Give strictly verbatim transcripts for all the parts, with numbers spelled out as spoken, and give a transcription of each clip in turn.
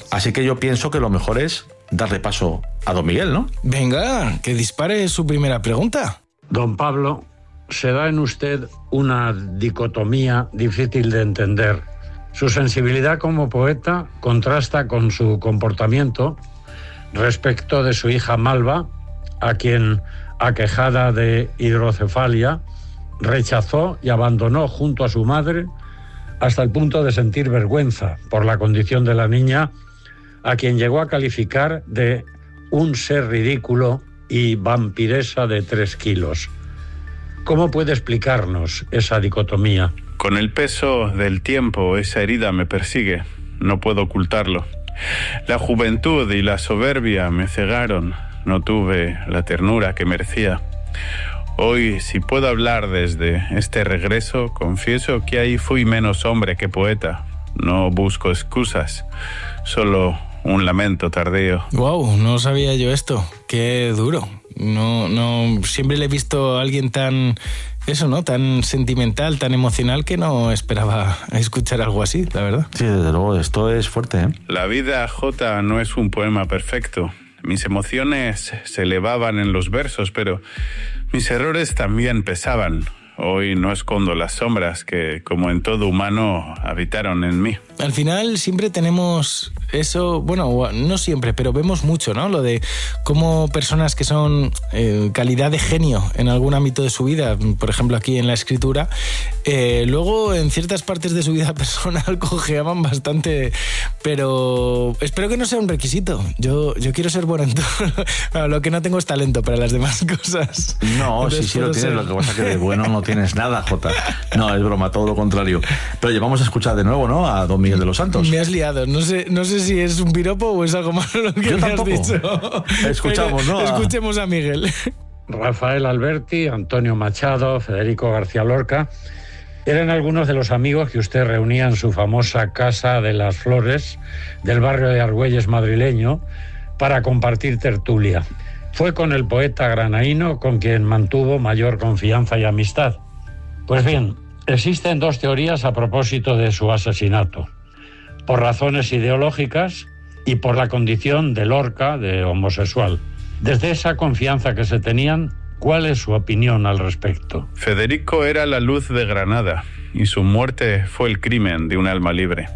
Así que yo pienso que lo mejor es darle paso a don Miguel, ¿no? Venga, que dispare su primera pregunta. Don Pablo, se da en usted una dicotomía difícil de entender. Su sensibilidad como poeta contrasta con su comportamiento respecto de su hija Malva, a quien, aquejada de hidrocefalia, rechazó y abandonó junto a su madre hasta el punto de sentir vergüenza por la condición de la niña, a quien llegó a calificar de un ser ridículo y vampiresa de tres kilos. ¿Cómo puede explicarnos esa dicotomía? Con el peso del tiempo, esa herida me persigue. No puedo ocultarlo. La juventud y la soberbia me cegaron. No tuve la ternura que merecía. Hoy, si puedo hablar desde este regreso, confieso que ahí fui menos hombre que poeta. No busco excusas, solo un lamento tardío. Wow, no sabía yo esto. Qué duro. No, no, siempre le he visto a alguien tan, eso, ¿no? Tan sentimental, tan emocional, que no esperaba escuchar algo así, la verdad. Sí, desde luego, esto es fuerte, ¿eh? La vida, Jota, no es un poema perfecto. Mis emociones se elevaban en los versos, pero mis errores también pesaban. Hoy no escondo las sombras que, como en todo humano, habitaron en mí. Al final siempre tenemos eso, bueno, no siempre, pero vemos mucho, ¿no? Lo de cómo personas que son eh, calidad de genio en algún ámbito de su vida, por ejemplo aquí en la escritura, eh, luego en ciertas partes de su vida personal cojeaban bastante, pero espero que no sea un requisito. Yo, yo quiero ser bueno en todo. Lo que no tengo es talento para las demás cosas. No, Entonces, si sí lo tienes, ser... lo que pasa es que de bueno no tienes nada, Jota. No, es broma, todo lo contrario. Pero llevamos a escuchar de nuevo, ¿no? A don Miguel de los Santos. Me has liado. No sé, no sé si es un piropo o es algo malo lo que Yo me tampoco. has dicho. Escuchamos, ¿no? Escuchemos a Miguel. Rafael Alberti, Antonio Machado, Federico García Lorca eran algunos de los amigos que usted reunía en su famosa Casa de las Flores del barrio de Argüelles madrileño para compartir tertulia. Fue con el poeta granaíno con quien mantuvo mayor confianza y amistad. Pues bien, existen dos teorías a propósito de su asesinato. Por razones ideológicas y por la condición de Lorca de homosexual. Desde esa confianza que se tenían, ¿cuál es su opinión al respecto? Federico era la luz de Granada y su muerte fue el crimen de un alma libre.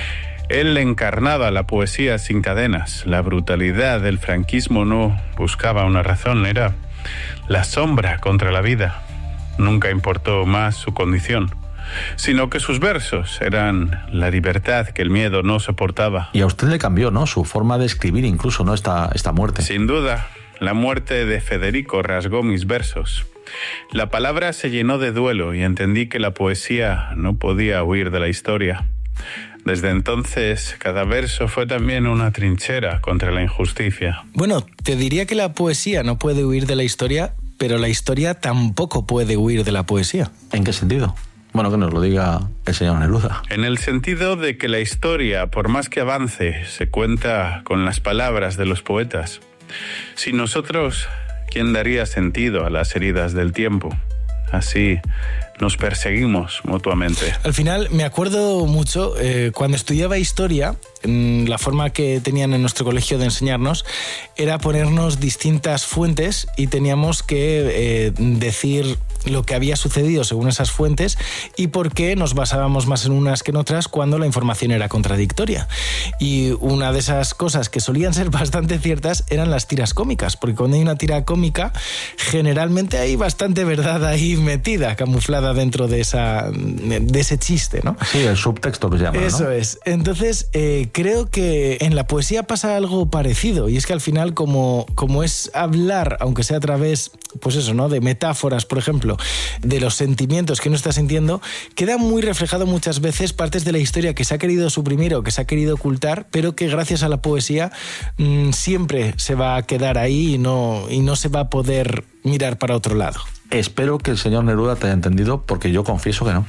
Él encarnaba la poesía sin cadenas. La brutalidad del franquismo no buscaba una razón, era la sombra contra la vida. Nunca importó más su condición, sino que sus versos eran la libertad que el miedo no soportaba. Y a usted le cambió, ¿no? Su forma de escribir incluso, ¿no? Esta, esta muerte. Sin duda, la muerte de Federico rasgó mis versos. La palabra se llenó de duelo y entendí que la poesía no podía huir de la historia. Desde entonces, cada verso fue también una trinchera contra la injusticia. Bueno, te diría que la poesía no puede huir de la historia, pero la historia tampoco puede huir de la poesía. ¿En qué sentido? Bueno, que nos lo diga el señor Neruda. En el sentido de que la historia, por más que avance, se cuenta con las palabras de los poetas. Sin nosotros, ¿quién daría sentido a las heridas del tiempo? Así nos perseguimos mutuamente. Al final me acuerdo mucho eh, cuando estudiaba historia, la forma que tenían en nuestro colegio de enseñarnos era ponernos distintas fuentes y teníamos que eh, decir lo que había sucedido según esas fuentes y por qué nos basábamos más en unas que en otras cuando la información era contradictoria. Y una de esas cosas que solían ser bastante ciertas eran las tiras cómicas, porque cuando hay una tira cómica generalmente hay bastante verdad ahí metida, camuflada dentro de esa de ese chiste, ¿no? Sí, el subtexto que se llama, ¿no? Eso es. Entonces, eh, creo que en la poesía pasa algo parecido, y es que al final, como, como es hablar, aunque sea a través, pues eso, ¿no?, de metáforas, por ejemplo, de los sentimientos que uno está sintiendo, queda muy reflejado muchas veces partes de la historia que se ha querido suprimir o que se ha querido ocultar, pero que gracias a la poesía mmm, siempre se va a quedar ahí y no, y no se va a poder mirar para otro lado. Espero que el señor Neruda te haya entendido, porque yo confieso que no.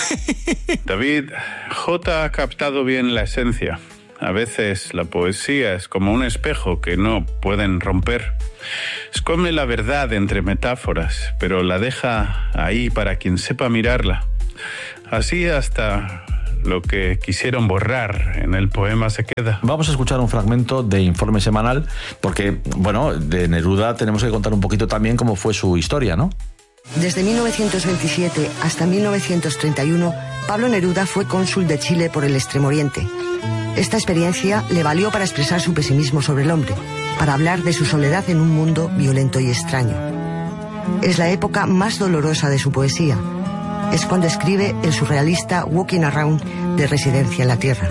David, J ha captado bien la esencia. A veces la poesía es como un espejo que no pueden romper. Esconde la verdad entre metáforas, pero la deja ahí para quien sepa mirarla. Así hasta Lo que quisieron borrar en el poema se queda. Vamos a escuchar un fragmento de Informe Semanal, porque, bueno, de Neruda tenemos que contar un poquito también cómo fue su historia, ¿no? Desde mil novecientos veintisiete hasta mil novecientos treinta y uno, Pablo Neruda fue cónsul de Chile por el Extremo Oriente. Esta experiencia le valió para expresar su pesimismo sobre el hombre, para hablar de su soledad en un mundo violento y extraño. Es la época más dolorosa de su poesía. Es cuando escribe el surrealista Walking Around de Residencia en la Tierra.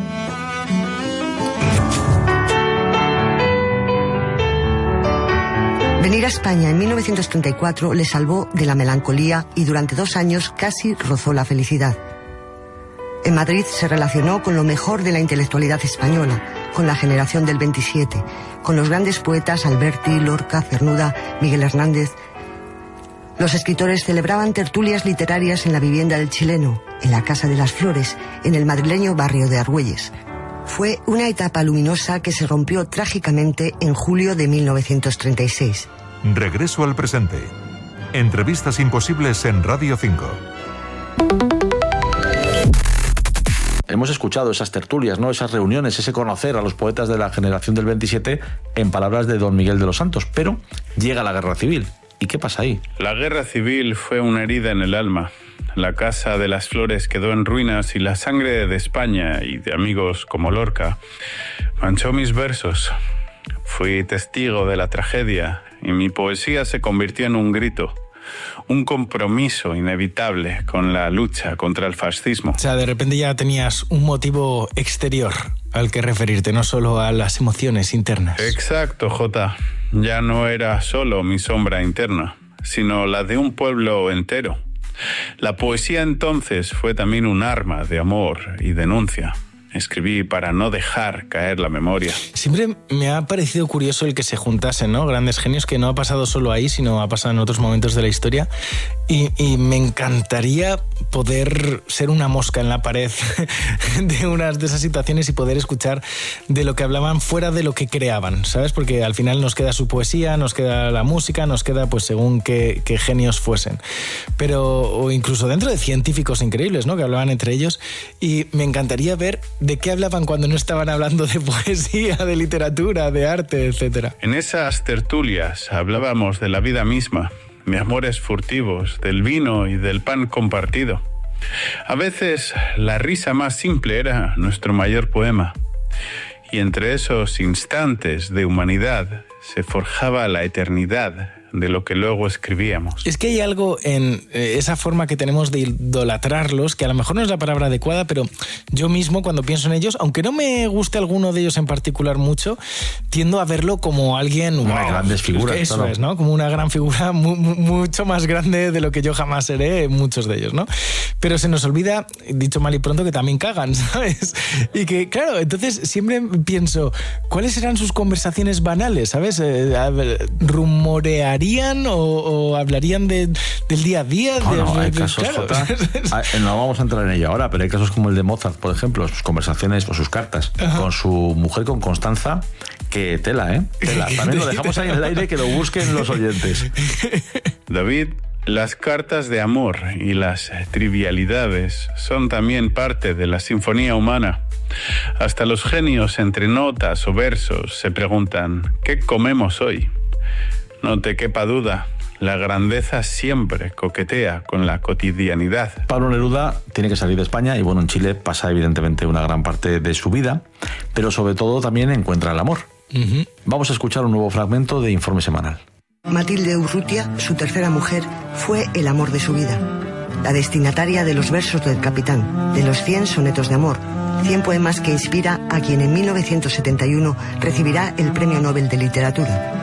Venir a España en mil novecientos treinta y cuatro le salvó de la melancolía y durante dos años casi rozó la felicidad. En Madrid se relacionó con lo mejor de la intelectualidad española, con la generación del veintisiete, con los grandes poetas Alberti, Lorca, Cernuda, Miguel Hernández. Los escritores celebraban tertulias literarias en la vivienda del chileno, en la Casa de las Flores, en el madrileño barrio de Argüelles. Fue una etapa luminosa que se rompió trágicamente en julio de mil novecientos treinta y seis. Regreso al presente. Entrevistas imposibles en Radio cinco. Hemos escuchado esas tertulias, ¿no? Esas reuniones, ese conocer a los poetas de la generación del veintisiete en palabras de don Miguel de los Santos. Pero llega la guerra civil. ¿Y qué pasa ahí? La guerra civil fue una herida en el alma. La Casa de las Flores quedó en ruinas y la sangre de España y de amigos como Lorca manchó mis versos. Fui testigo de la tragedia y mi poesía se convirtió en un grito, un compromiso inevitable con la lucha contra el fascismo. O sea, de repente ya tenías un motivo exterior al que referirte, no solo a las emociones internas. Exacto, Jota. Ya no era solo mi sombra interna, sino la de un pueblo entero. La poesía entonces fue también un arma de amor y denuncia. Escribí para no dejar caer la memoria. Siempre me ha parecido curioso el que se juntasen, ¿no? Grandes genios, que no ha pasado solo ahí, sino ha pasado en otros momentos de la historia. Y, y me encantaría poder ser una mosca en la pared de unas de esas situaciones y poder escuchar de lo que hablaban fuera de lo que creaban, ¿sabes? Porque al final nos queda su poesía, nos queda la música, nos queda pues según qué, qué genios fuesen. Pero, o incluso dentro de científicos increíbles, ¿no? Que hablaban entre ellos. Y me encantaría ver de qué hablaban cuando no estaban hablando de poesía, de literatura, de arte, etcétera. En esas tertulias hablábamos de la vida misma, de amores furtivos, del vino y del pan compartido. A veces la risa más simple era nuestro mayor poema. Y entre esos instantes de humanidad se forjaba la eternidad de lo que luego escribíamos. Es que hay algo en esa forma que tenemos de idolatrarlos, que a lo mejor no es la palabra adecuada, pero yo mismo cuando pienso en ellos, aunque no me guste alguno de ellos en particular mucho, tiendo a verlo como alguien... Wow, wow, grandes figuras. Eso claro. es, ¿no? Como una gran figura mu mucho más grande de lo que yo jamás seré, muchos de ellos, ¿no? Pero se nos olvida, dicho mal y pronto, que también cagan, ¿sabes? Y que, claro, entonces siempre pienso, ¿cuáles serán sus conversaciones banales, ¿sabes? Eh, a ver, rumorear O, o hablarían de, del día a día. No, de, no, hay de, casos, claro. Jota, no vamos a entrar en ello ahora, pero hay casos como el de Mozart, por ejemplo, sus conversaciones o sus cartas Ajá. con su mujer, con Constanza, que tela, ¿eh? Tela. También lo dejamos ahí en el aire, que lo busquen los oyentes. David, las cartas de amor y las trivialidades son también parte de la sinfonía humana. Hasta los genios entre notas o versos se preguntan, ¿qué comemos hoy? No te quepa duda, la grandeza siempre coquetea con la cotidianidad. Pablo Neruda tiene que salir de España y bueno, en Chile pasa evidentemente una gran parte de su vida, pero sobre todo también encuentra el amor. Uh-huh. Vamos a escuchar un nuevo fragmento de Informe Semanal. Matilde Urrutia, su tercera mujer, fue el amor de su vida. La destinataria de los versos del Capitán, de los cien sonetos de amor, cien poemas que inspira a quien en mil novecientos setenta y uno recibirá el Premio Nobel de Literatura.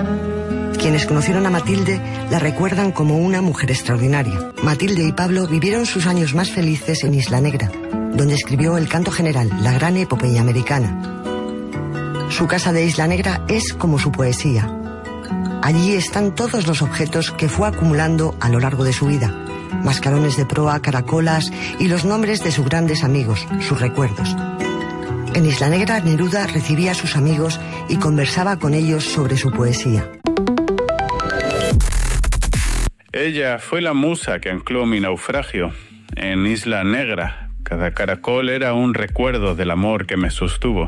Quienes conocieron a Matilde la recuerdan como una mujer extraordinaria. Matilde y Pablo vivieron sus años más felices en Isla Negra, donde escribió el Canto General, la gran epopeya americana. Su casa de Isla Negra es como su poesía. Allí están todos los objetos que fue acumulando a lo largo de su vida. Mascarones de proa, caracolas y los nombres de sus grandes amigos, sus recuerdos. En Isla Negra, Neruda recibía a sus amigos y conversaba con ellos sobre su poesía. Ella fue la musa que ancló mi naufragio en Isla Negra, Cada caracol era un recuerdo del amor que me sostuvo.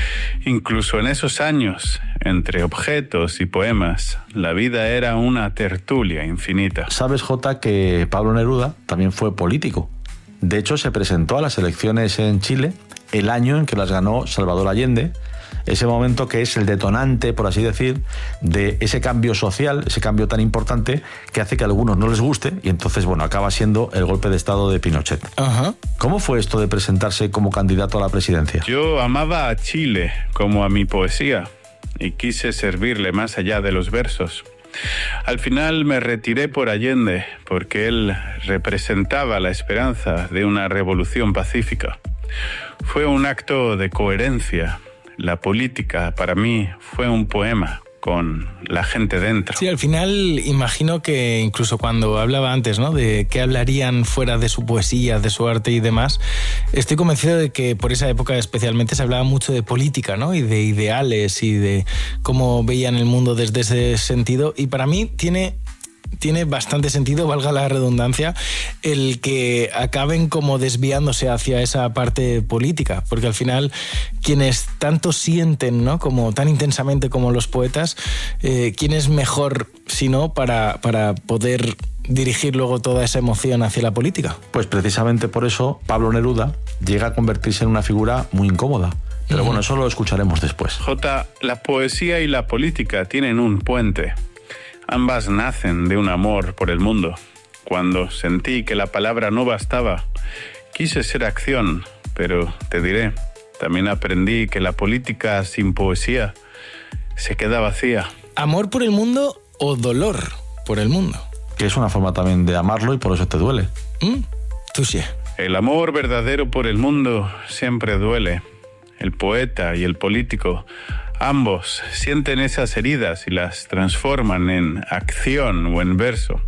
Incluso en esos años, entre objetos y poemas, la vida era una tertulia infinita. Sabes, Jota, que Pablo Neruda también fue político. De hecho, se presentó a las elecciones en Chile el año en que las ganó Salvador Allende, ese momento que es el detonante, por así decir, de ese cambio social, ese cambio tan importante que hace que a algunos no les guste y entonces, bueno, acaba siendo el golpe de Estado de Pinochet. Ajá. ¿Cómo fue esto de presentarse como candidato a la presidencia? Yo amaba a Chile como a mi poesía y quise servirle más allá de los versos. Al final me retiré por Allende porque él representaba la esperanza de una revolución pacífica. Fue un acto de coherencia. La política, para mí, fue un poema con la gente dentro. Sí, al final imagino que incluso cuando hablaba antes, ¿no?, de qué hablarían fuera de su poesía, de su arte y demás, estoy convencido de que por esa época especialmente se hablaba mucho de política, ¿no?, y de ideales y de cómo veían el mundo desde ese sentido. Y para mí tiene... Tiene bastante sentido, valga la redundancia, el que acaben como desviándose hacia esa parte política, porque al final quienes tanto sienten, ¿no?, como tan intensamente como los poetas, eh, ¿quién es mejor si no para, para poder dirigir luego toda esa emoción hacia la política? Pues precisamente por eso Pablo Neruda llega a convertirse en una figura muy incómoda. Pero uh-huh. bueno, eso lo escucharemos después. Jota, la poesía y la política tienen un puente. Ambas nacen de un amor por el mundo. Cuando sentí que la palabra no bastaba, quise ser acción, pero te diré, también aprendí que la política sin poesía se queda vacía. ¿Amor por el mundo o dolor por el mundo? Que es una forma también de amarlo y por eso te duele. ¿Mm? Touché. El amor verdadero por el mundo siempre duele. El poeta y el político, ambos sienten esas heridas y las transforman en acción o en verso.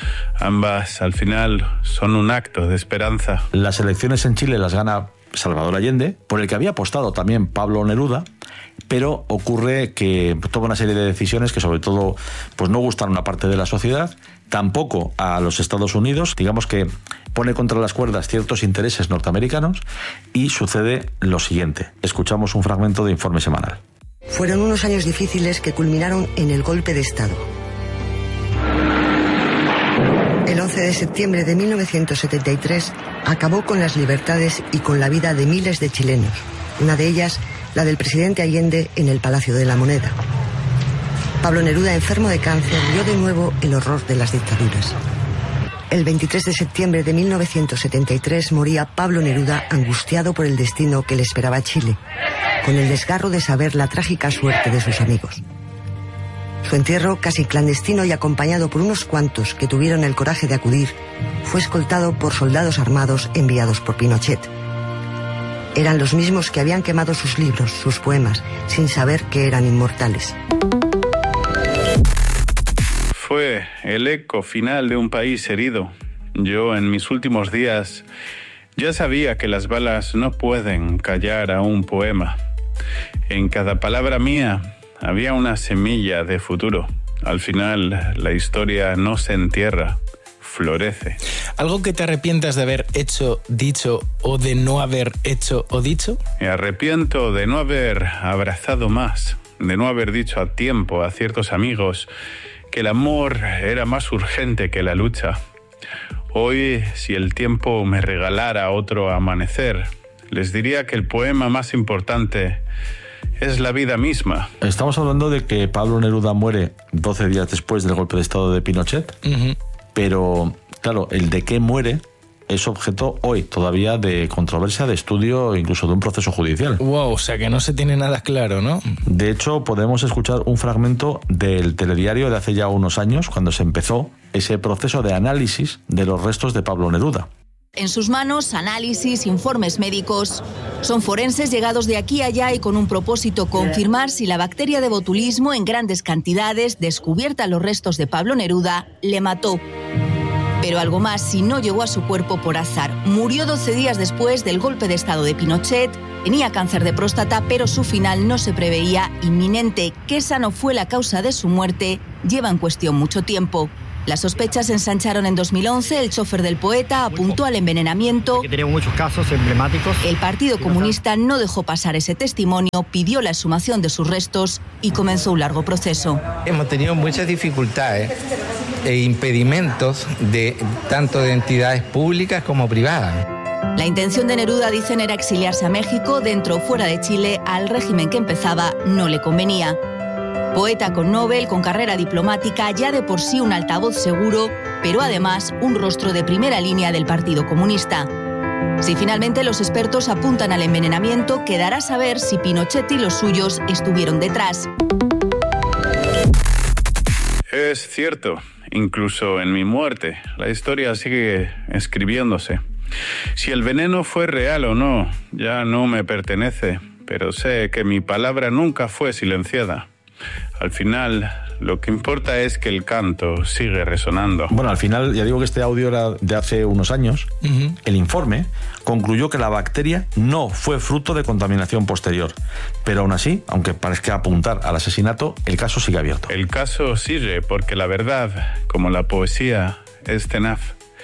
Ambas, al final, son un acto de esperanza. Las elecciones en Chile las gana Salvador Allende, por el que había apostado también Pablo Neruda, pero ocurre que toma una serie de decisiones que sobre todo pues no gustan a una parte de la sociedad, tampoco a los Estados Unidos, digamos que pone contra las cuerdas ciertos intereses norteamericanos y sucede lo siguiente. Escuchamos un fragmento de Informe Semanal. Fueron unos años difíciles que culminaron en el golpe de Estado. El once de septiembre de mil novecientos setenta y tres acabó con las libertades y con la vida de miles de chilenos, una de ellas la del presidente Allende en el Palacio de la Moneda. Pablo Neruda, enfermo de cáncer, vio de nuevo el horror de las dictaduras. El veintitrés de septiembre de mil novecientos setenta y tres moría Pablo Neruda angustiado por el destino que le esperaba a Chile, con el desgarro de saber la trágica suerte de sus amigos. Su entierro, casi clandestino y acompañado por unos cuantos que tuvieron el coraje de acudir, fue escoltado por soldados armados enviados por Pinochet. Eran los mismos que habían quemado sus libros, sus poemas, sin saber que eran inmortales. Fue el eco final de un país herido. Yo, en mis últimos días, ya sabía que las balas no pueden callar a un poema. En cada palabra mía había una semilla de futuro. Al final, la historia no se entierra, florece. ¿Algo que te arrepientas de haber hecho, dicho o de no haber hecho o dicho? Me arrepiento de no haber abrazado más, de no haber dicho a tiempo a ciertos amigos que el amor era más urgente que la lucha. Hoy, si el tiempo me regalara otro amanecer, les diría que el poema más importante es la vida misma. Estamos hablando de que Pablo Neruda muere doce días después del golpe de Estado de Pinochet, uh-huh. pero, claro, el de qué muere es objeto hoy todavía de controversia, de estudio, incluso de un proceso judicial. Wow, o sea que no se tiene nada claro, ¿no? De hecho, podemos escuchar un fragmento del telediario de hace ya unos años, cuando se empezó ese proceso de análisis de los restos de Pablo Neruda. En sus manos, análisis, informes médicos. Son forenses llegados de aquí a allá y con un propósito: confirmar si la bacteria de botulismo en grandes cantidades, descubierta en los restos de Pablo Neruda, le mató. Pero algo más si no llegó a su cuerpo por azar. Murió doce días después del golpe de Estado de Pinochet, tenía cáncer de próstata, pero su final no se preveía inminente. Que esa no fue la causa de su muerte lleva en cuestión mucho tiempo. Las sospechas se ensancharon en dos mil once, el chofer del poeta apuntó al envenenamiento. Tenemos muchos casos emblemáticos. El Partido Comunista no dejó pasar ese testimonio, pidió la exhumación de sus restos y comenzó un largo proceso. Hemos tenido muchas dificultades e impedimentos de tanto de entidades públicas como privadas. La intención de Neruda, dicen, era exiliarse a México, dentro o fuera de Chile. Al régimen que empezaba no le convenía. Poeta con Nobel, con carrera diplomática, ya de por sí un altavoz seguro, pero además un rostro de primera línea del Partido Comunista. Si finalmente los expertos apuntan al envenenamiento, quedará saber si Pinochet y los suyos estuvieron detrás. Es cierto, incluso en mi muerte, la historia sigue escribiéndose. Si el veneno fue real o no, ya no me pertenece, pero sé que mi palabra nunca fue silenciada. Al final, lo que importa es que el canto sigue resonando. Bueno, al final, ya digo que este audio era de hace unos años. Uh-huh. El informe concluyó que la bacteria no fue fruto de contaminación posterior. Pero aún así, aunque parezca apuntar al asesinato, el caso sigue abierto. El caso sigue porque la verdad, como la poesía, es tenaz.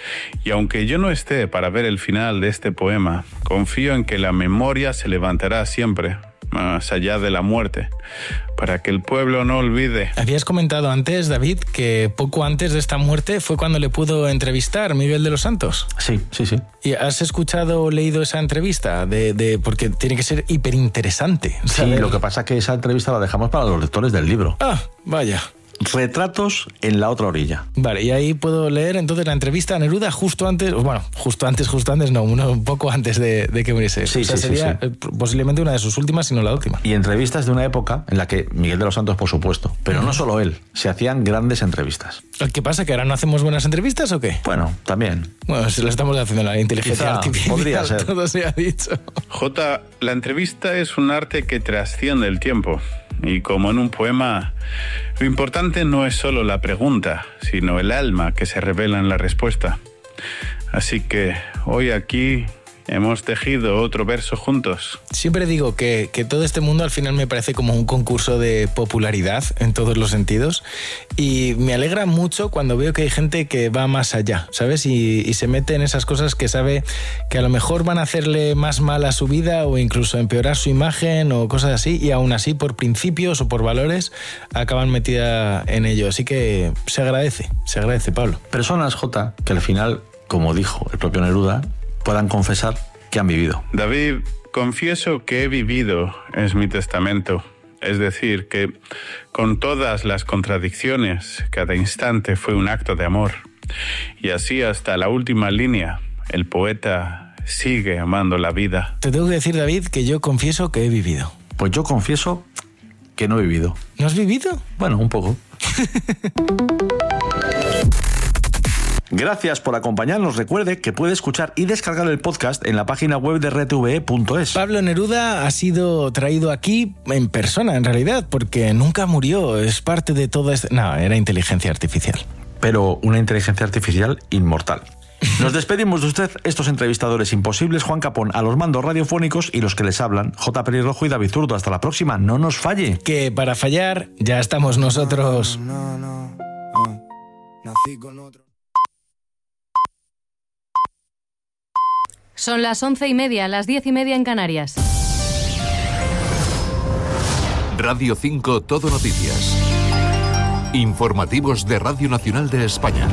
Y aunque yo no esté para ver el final de este poema, confío en que la memoria se levantará siempre, más allá de la muerte, para que el pueblo no olvide. Habías comentado antes, David, que poco antes de esta muerte fue cuando le pudo entrevistar Miguel de los Santos. Sí, sí, sí. ¿Y has escuchado o leído esa entrevista? De, de, porque tiene que ser hiperinteresante. Sí, lo que pasa es que esa entrevista la dejamos para los lectores del libro. Ah, vaya. Retratos en la otra orilla. Vale, y ahí puedo leer entonces la entrevista a Neruda justo antes, bueno, justo antes, justo antes, no, uno, un poco antes de, de que muriese. Sí, o sea, sí, sería sí, sí. posiblemente una de sus últimas, si no la última. Y entrevistas de una época en la que Miguel de los Santos, por supuesto, pero no solo él, se hacían grandes entrevistas. ¿Qué pasa? ¿Que ahora no hacemos buenas entrevistas o qué? Bueno, también. Bueno, se lo estamos haciendo a la inteligencia Quizá artificial. Podría ser. Todo se ha dicho. Jota, la entrevista es un arte que trasciende el tiempo. Y como en un poema, lo importante no es solo la pregunta, sino el alma que se revela en la respuesta. Así que hoy aquí hemos tejido otro verso juntos. Siempre digo que, que todo este mundo al final me parece como un concurso de popularidad en todos los sentidos, y me alegra mucho cuando veo que hay gente que va más allá, ¿sabes? Y, y se mete en esas cosas que sabe que a lo mejor van a hacerle más mal a su vida o incluso empeorar su imagen o cosas así, y aún así por principios o por valores acaban metida en ello. Así que se agradece, se agradece, Pablo. Personas, Jota, que al final, como dijo el propio Neruda, puedan confesar que han vivido. David, confieso que he vivido, es mi testamento. Es decir, que con todas las contradicciones, cada instante fue un acto de amor. Y así hasta la última línea, el poeta sigue amando la vida. Te tengo que decir, David, que yo confieso que he vivido. Pues yo confieso que no he vivido. ¿No has vivido? Bueno, un poco. Gracias por acompañarnos. Recuerde que puede escuchar y descargar el podcast en la página web de R T V E punto es. Pablo Neruda ha sido traído aquí en persona, en realidad, porque nunca murió. Es parte de todo este... No, era inteligencia artificial. Pero una inteligencia artificial inmortal. Nos despedimos de usted, estos entrevistadores imposibles, Juan Capón a los mandos radiofónicos y los que les hablan, J. Pelirrojo y David Zurdo. Hasta la próxima, no nos falle. Que para fallar ya estamos nosotros. No, no, no, no. Nací con otro. Son las once y media, las diez y media en Canarias. Radio cinco Todo Noticias. Informativos de Radio Nacional de España.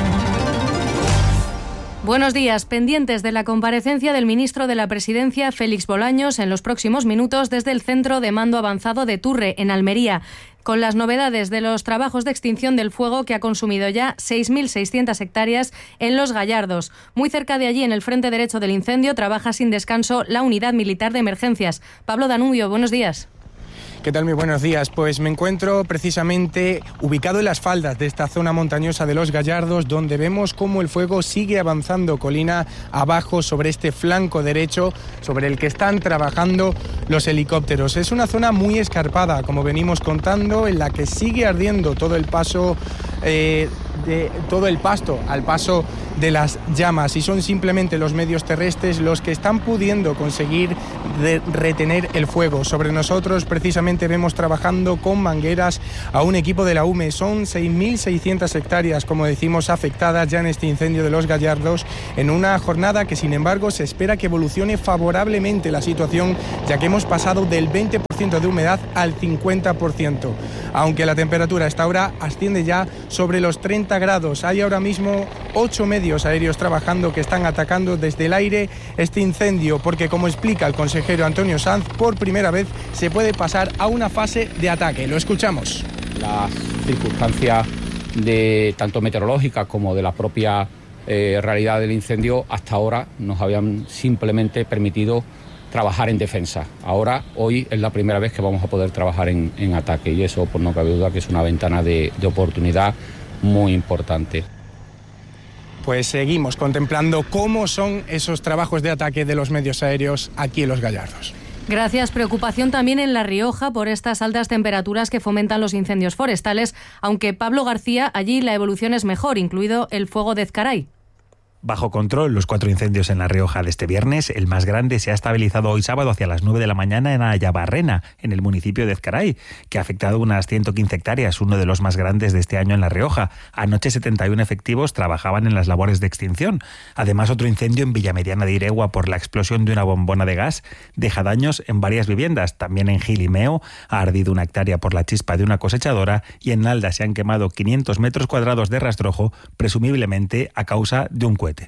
Buenos días. Pendientes de la comparecencia del ministro de la Presidencia, Félix Bolaños, en los próximos minutos desde el Centro de Mando Avanzado de Turre, en Almería, con las novedades de los trabajos de extinción del fuego que ha consumido ya seis mil seiscientas hectáreas en Los Gallardos. Muy cerca de allí, en el frente derecho del incendio, trabaja sin descanso la Unidad Militar de Emergencias. Pablo Danubio, buenos días. ¿Qué tal? Muy buenos días. Pues me encuentro precisamente ubicado en las faldas de esta zona montañosa de Los Gallardos, donde vemos cómo el fuego sigue avanzando colina abajo sobre este flanco derecho sobre el que están trabajando los helicópteros. Es una zona muy escarpada, como venimos contando, en la que sigue ardiendo todo el paso eh, de todo el pasto al paso de las llamas, y son simplemente los medios terrestres los que están pudiendo conseguir de retener el fuego. Sobre nosotros precisamente vemos trabajando con mangueras a un equipo de la U M E. Son seis mil seiscientas hectáreas, como decimos, afectadas ya en este incendio de Los Gallardos, en una jornada que sin embargo se espera que evolucione favorablemente la situación, ya que hemos pasado del veinte por ciento de humedad al cincuenta por ciento, aunque la temperatura a esta hora asciende ya sobre los treinta grados. Hay ahora mismo ocho medios aéreos trabajando que están atacando desde el aire este incendio, porque como explica el consejero Antonio Sanz, por primera vez se puede pasar a una fase de ataque. Lo escuchamos. Las circunstancias de tanto meteorológicas como de la propia eh, realidad del incendio hasta ahora nos habían simplemente permitido trabajar en defensa. Ahora, hoy es la primera vez que vamos a poder trabajar en, en ataque, y eso, por no cabe duda, que es una ventana de, de oportunidad muy importante. Pues seguimos contemplando cómo son esos trabajos de ataque de los medios aéreos aquí en Los Gallardos. Gracias. Preocupación también en La Rioja por estas altas temperaturas que fomentan los incendios forestales, aunque Pablo García, allí la evolución es mejor, incluido el fuego de Ezcaray. Bajo control, los cuatro incendios en La Rioja de este viernes. El más grande se ha estabilizado hoy sábado hacia las nueve de la mañana en Ayabarrena, en el municipio de Ezcaray, que ha afectado unas ciento quince hectáreas, uno de los más grandes de este año en La Rioja. Anoche setenta y uno efectivos trabajaban en las labores de extinción. Además, otro incendio en Villamediana de Iregua por la explosión de una bombona de gas deja daños en varias viviendas. También en Gil y Meo ha ardido una hectárea por la chispa de una cosechadora, y en Nalda se han quemado quinientos metros cuadrados de rastrojo, presumiblemente a causa de un cohete.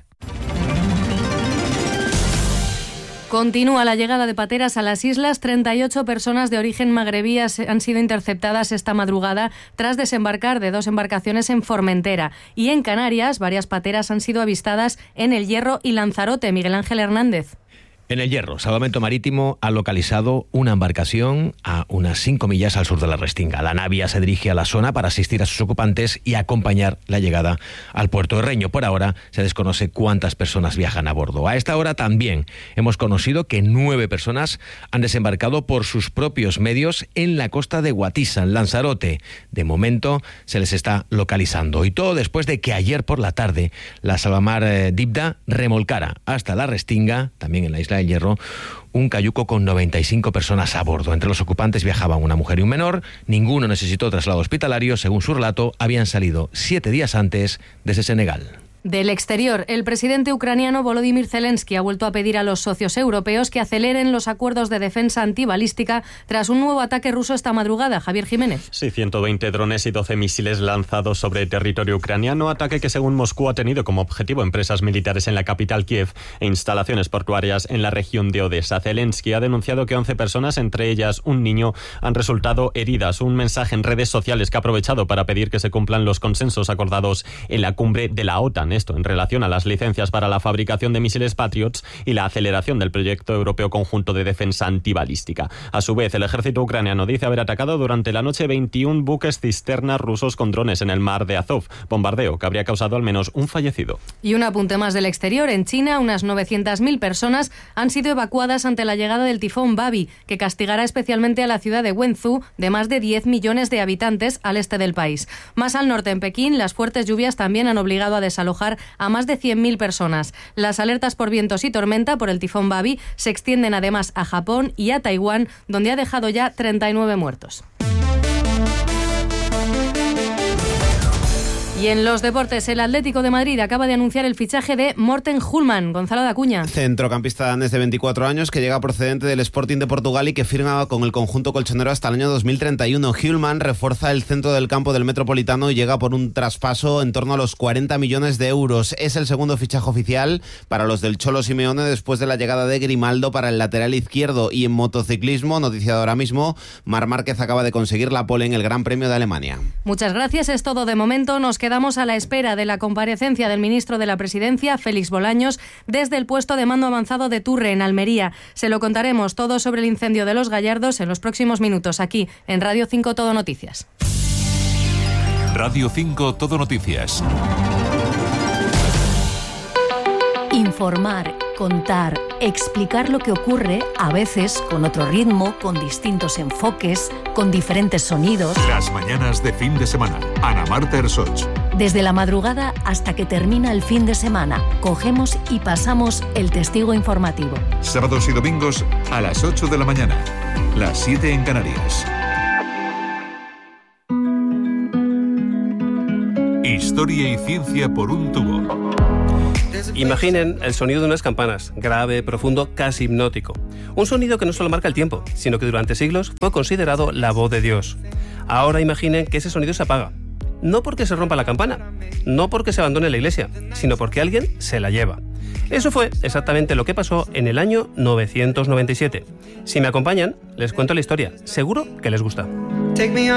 Continúa la llegada de pateras a las islas. treinta y ocho personas de origen magrebí han sido interceptadas esta madrugada tras desembarcar de dos embarcaciones en Formentera. Y en Canarias, varias pateras han sido avistadas en El Hierro y Lanzarote. Miguel Ángel Hernández. En El Hierro, Salvamento Marítimo ha localizado una embarcación a unas cinco millas al sur de la Restinga. La navia se dirige a la zona para asistir a sus ocupantes y acompañar la llegada al puerto de Reño. Por ahora se desconoce cuántas personas viajan a bordo. A esta hora también hemos conocido que nueve personas han desembarcado por sus propios medios en la costa de Guatisa, en Lanzarote. De momento se les está localizando. Y todo después de que ayer por la tarde la Salvamar eh, Dibda remolcara hasta la Restinga, también en la isla El Hierro, un cayuco con noventa y cinco personas a bordo. Entre los ocupantes viajaban una mujer y un menor. Ninguno necesitó traslado hospitalario. Según su relato, habían salido siete días antes desde Senegal. Del exterior, el presidente ucraniano Volodymyr Zelensky ha vuelto a pedir a los socios europeos que aceleren los acuerdos de defensa antibalística tras un nuevo ataque ruso esta madrugada. Javier Jiménez. Sí, ciento veinte drones y doce misiles lanzados sobre territorio ucraniano, ataque que según Moscú ha tenido como objetivo empresas militares en la capital Kiev e instalaciones portuarias en la región de Odessa. Zelensky ha denunciado que once personas, entre ellas un niño, han resultado heridas. Un mensaje en redes sociales que ha aprovechado para pedir que se cumplan los consensos acordados en la cumbre de la OTAN. Esto en relación a las licencias para la fabricación de misiles Patriots y la aceleración del proyecto europeo conjunto de defensa antibalística. A su vez, el ejército ucraniano dice haber atacado durante la noche veintiún buques cisternas rusos con drones en el mar de Azov, bombardeo que habría causado al menos un fallecido. Y un apunte más del exterior. En China, unas novecientas mil personas han sido evacuadas ante la llegada del tifón Babi, que castigará especialmente a la ciudad de Wenzhou, de más de diez millones de habitantes al este del país. Más al norte, en Pekín, las fuertes lluvias también han obligado a desalojar a más de cien mil personas. Las alertas por vientos y tormenta por el tifón Babi se extienden además a Japón y a Taiwán, donde ha dejado ya treinta y nueve muertos. Y en los deportes, el Atlético de Madrid acaba de anunciar el fichaje de Morten Hulman. Gonzalo de Acuña. Centrocampista danés de veinticuatro años que llega procedente del Sporting de Portugal y que firma con el conjunto colchonero hasta el año dos mil treinta y uno. Hulman refuerza el centro del campo del Metropolitano y llega por un traspaso en torno a los cuarenta millones de euros. Es el segundo fichaje oficial para los del Cholo Simeone después de la llegada de Grimaldo para el lateral izquierdo. Y en motociclismo, noticia de ahora mismo, Marc Márquez acaba de conseguir la pole en el Gran Premio de Alemania. Muchas gracias, es todo de momento. Nos quedamos Quedamos a la espera de la comparecencia del ministro de la Presidencia, Félix Bolaños, desde el puesto de mando avanzado de Turre, en Almería. Se lo contaremos todo sobre el incendio de Los Gallardos en los próximos minutos, aquí en Radio cinco Todo Noticias. Radio cinco Todo Noticias. Informar, contar, explicar lo que ocurre, a veces con otro ritmo, con distintos enfoques, con diferentes sonidos. Las mañanas de fin de semana. Ana Marta Ersoch. Desde la madrugada hasta que termina el fin de semana, cogemos y pasamos el testigo informativo. Sábados y domingos a las ocho de la mañana, las siete en Canarias. Historia y ciencia por un tubo. Imaginen el sonido de unas campanas, grave, profundo, casi hipnótico. Un sonido que no solo marca el tiempo, sino que durante siglos fue considerado la voz de Dios. Ahora imaginen que ese sonido se apaga. No porque se rompa la campana, no porque se abandone la iglesia, sino porque alguien se la lleva. Eso fue exactamente lo que pasó en el año novecientos noventa y siete. Si me acompañan, les cuento la historia. Seguro que les gusta.